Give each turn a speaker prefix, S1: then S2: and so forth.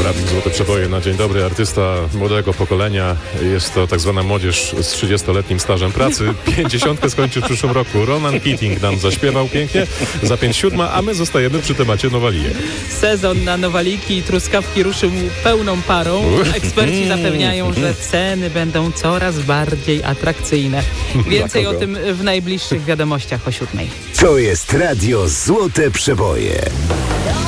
S1: Radiu Złote Przeboje na Dzień Dobry. Artysta młodego pokolenia. Jest to tak zwana młodzież z 30-letnim stażem pracy. 50 skończy w przyszłym roku. Ronan Keating nam zaśpiewał pięknie. Za 5:07, a my zostajemy przy temacie Nowalijek.
S2: Sezon na nowaliki i truskawki ruszył pełną parą. Eksperci zapewniają, że ceny będą coraz bardziej atrakcyjne. Więcej o tym w najbliższych wiadomościach o 7:00.
S3: To jest Radio Złote Przeboje.